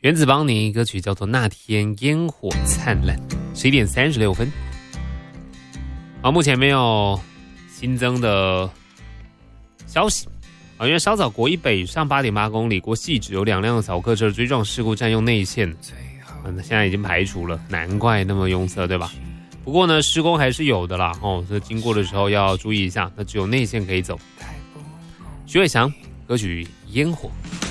原子邦尼歌曲叫做《那天烟火灿烂》，11点36分。好，目前没有新增的消息。因为稍早国一北上8.8公里，国细指有2辆小客车追撞事故占用内线，现在已经排除了，难怪那么拥塞，对吧？不过呢，施工还是有的啦，所以经过的时候要注意一下，那只有内线可以走。徐伟翔歌曲《烟火》。